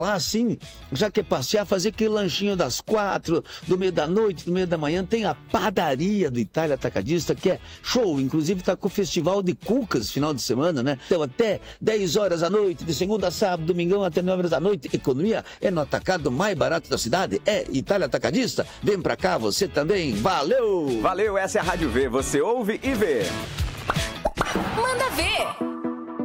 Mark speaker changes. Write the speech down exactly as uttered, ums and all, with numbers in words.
Speaker 1: lá assim, já quer passear, fazer aquele lanchinho das quatro, do meio da noite, do meio da manhã, tem a padaria do Itália Atacadista, que é show, inclusive tá com o festival de cucas final de semana, né? Então até dez horas da noite, de segunda a sábado, domingão até nove horas da noite, economia é no atacado mais barato da cidade, é Itália Atacadista, vem pra cá você também, valeu!
Speaker 2: Valeu, essa é a Rádio V, você ouve e vê.
Speaker 3: Manda ver!